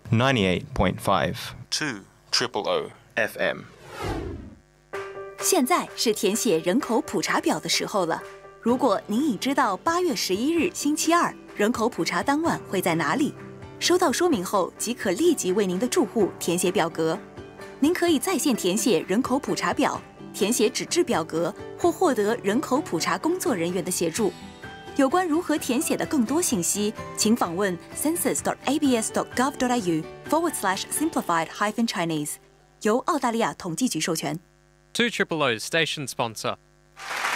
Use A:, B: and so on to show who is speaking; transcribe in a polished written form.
A: 98.5
B: 200
A: FM。
C: 现在是填写人口普查表的时候了。如果您已知道8月11日星期二人口普查当晚会在哪里，收到说明后即可立即为您的住户填写表格。您可以在线填写人口普查表，填写纸质表格，或获得人口普查工作人员的协助。有关如何填写的更多信息，请访问 census.abs.gov.au/simplified-chinese，由澳大利亚统计局授权。
D: 200 station sponsor.